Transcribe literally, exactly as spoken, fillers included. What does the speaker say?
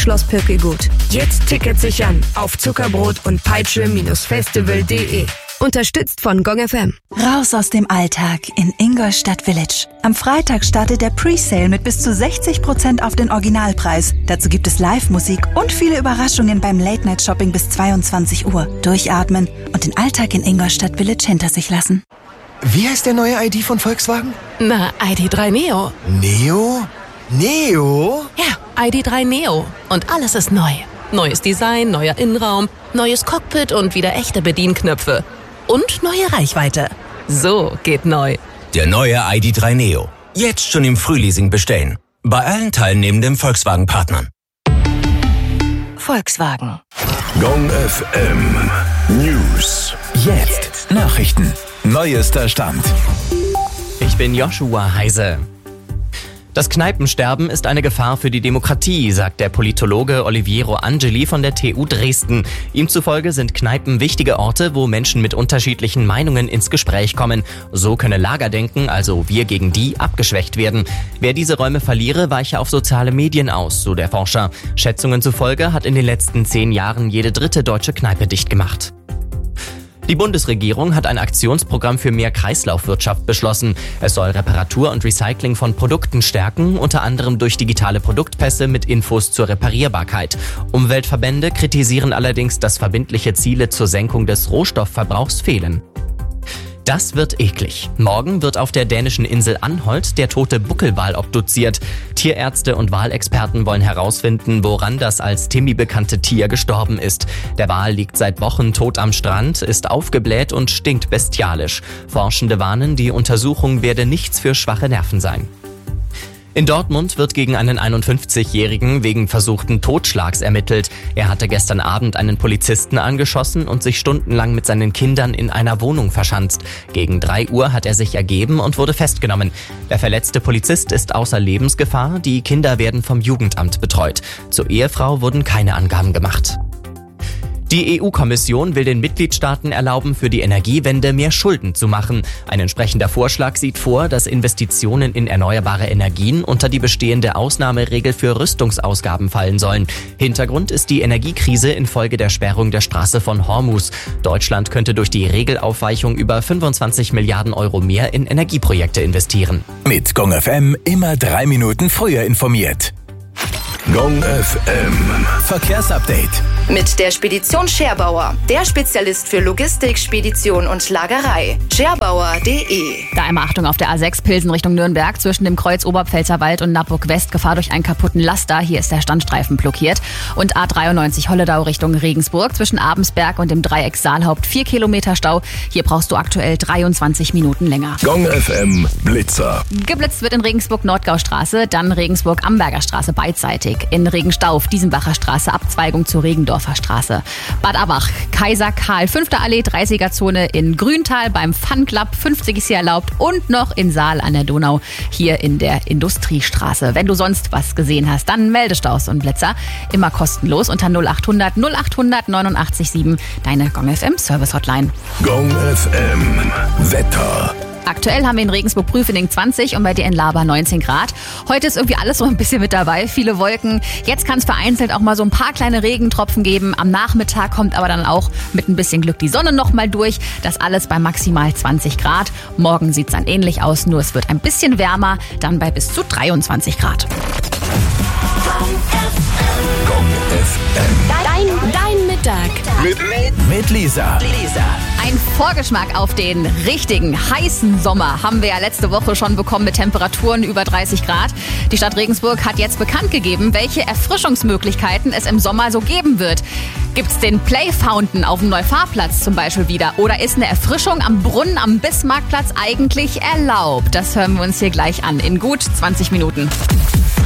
Schloss Pökelgut. Jetzt Tickets sichern auf zuckerbrot und peitsche-festival punkt de. Unterstützt von Gong F M. Raus aus dem Alltag in Ingolstadt Village. Am Freitag startet der Presale mit bis zu sechzig Prozent auf den Originalpreis. Dazu gibt es Live-Musik und viele Überraschungen beim Late-Night-Shopping bis zweiundzwanzig Uhr. Durchatmen und den Alltag in Ingolstadt Village hinter sich lassen. Wie heißt der neue I D von Volkswagen? Na, I D drei Neo. Neo? Neo? Ja, I D drei Neo. Und alles ist neu. Neues Design, neuer Innenraum, neues Cockpit und wieder echte Bedienknöpfe. Und neue Reichweite. So geht neu. Der neue I D drei Neo. Jetzt schon im Frühleasing bestellen. Bei allen teilnehmenden Volkswagen-Partnern. Volkswagen. Gong F M News. Jetzt Nachrichten. Neuester Stand. Ich bin Joshua Heise. Das Kneipensterben ist eine Gefahr für die Demokratie, sagt der Politologe Oliviero Angeli von der T U Dresden. Ihm zufolge sind Kneipen wichtige Orte, wo Menschen mit unterschiedlichen Meinungen ins Gespräch kommen. So könne Lagerdenken, also wir gegen die, abgeschwächt werden. Wer diese Räume verliere, weiche auf soziale Medien aus, so der Forscher. Schätzungen zufolge hat in den letzten zehn Jahren jede dritte deutsche Kneipe dicht gemacht. Die Bundesregierung hat ein Aktionsprogramm für mehr Kreislaufwirtschaft beschlossen. Es soll Reparatur und Recycling von Produkten stärken, unter anderem durch digitale Produktpässe mit Infos zur Reparierbarkeit. Umweltverbände kritisieren allerdings, dass verbindliche Ziele zur Senkung des Rohstoffverbrauchs fehlen. Das wird eklig. Morgen wird auf der dänischen Insel Anholt der tote Buckelwal obduziert. Tierärzte und Walexperten wollen herausfinden, woran das als Timmy bekannte Tier gestorben ist. Der Wal liegt seit Wochen tot am Strand, ist aufgebläht und stinkt bestialisch. Forschende warnen, die Untersuchung werde nichts für schwache Nerven sein. In Dortmund wird gegen einen einundfünfzigjährigen wegen versuchten Totschlags ermittelt. Er hatte gestern Abend einen Polizisten angeschossen und sich stundenlang mit seinen Kindern in einer Wohnung verschanzt. Gegen drei Uhr hat er sich ergeben und wurde festgenommen. Der verletzte Polizist ist außer Lebensgefahr, die Kinder werden vom Jugendamt betreut. Zur Ehefrau wurden keine Angaben gemacht. Die E U-Kommission will den Mitgliedstaaten erlauben, für die Energiewende mehr Schulden zu machen. Ein entsprechender Vorschlag sieht vor, dass Investitionen in erneuerbare Energien unter die bestehende Ausnahmeregel für Rüstungsausgaben fallen sollen. Hintergrund ist die Energiekrise infolge der Sperrung der Straße von Hormuz. Deutschland könnte durch die Regelaufweichung über fünfundzwanzig Milliarden Euro mehr in Energieprojekte investieren. Mit Gong F M immer drei Minuten früher informiert. Gong F M Verkehrsupdate. Mit der Spedition Scherbauer, der Spezialist für Logistik, Spedition und Lagerei. scherbauer punkt de. Da immer Achtung auf der A sechs Pilsen Richtung Nürnberg zwischen dem Kreuz Oberpfälzerwald und Nappburg West. Gefahr durch einen kaputten Laster. Hier ist der Standstreifen blockiert. Und A dreiundneunzig Holledau Richtung Regensburg zwischen Abensberg und dem Dreieck Saalhaupt. Vier Kilometer Stau. Hier brauchst du aktuell dreiundzwanzig Minuten länger. Gong F M Blitzer. Geblitzt wird in Regensburg-Nordgaustraße, dann Regensburg-Amberger Straße beidseitig. In Regenstauf, Diesenbacher Straße, Abzweigung zur Regendorfer Straße. Bad Abach, Kaiser Karl, fünfte Allee, dreißiger Zone in Grüntal beim Fun Club, fünfzig ist hier erlaubt und noch in Saal an der Donau, hier in der Industriestraße. Wenn du sonst was gesehen hast, dann melde Staus und Blitzer. Immer kostenlos unter null achthundert null achthundert neunundachtzig sieben, deine Gong F M Service Hotline. Gong F M Wetter. Aktuell haben wir in Regensburg Prüfening zwanzig und bei dir in Laber neunzehn Grad. Heute ist irgendwie alles so ein bisschen mit dabei, viele Wolken. Jetzt kann es vereinzelt auch mal so ein paar kleine Regentropfen geben. Am Nachmittag kommt aber dann auch mit ein bisschen Glück die Sonne noch mal durch. Das alles bei maximal zwanzig Grad. Morgen sieht es dann ähnlich aus, nur es wird ein bisschen wärmer, dann bei bis zu dreiundzwanzig Grad. Gong F M. Dein, dein Mittag. Mit, mit, mit Lisa. Lisa. Ein Vorgeschmack auf den richtigen heißen Sommer haben wir ja letzte Woche schon bekommen mit Temperaturen über dreißig Grad. Die Stadt Regensburg hat jetzt bekannt gegeben, welche Erfrischungsmöglichkeiten es im Sommer so geben wird. Gibt's den Play Fountain auf dem Neufahrplatz zum Beispiel wieder? Oder ist eine Erfrischung am Brunnen am Bismarckplatz eigentlich erlaubt? Das hören wir uns hier gleich an in gut zwanzig Minuten.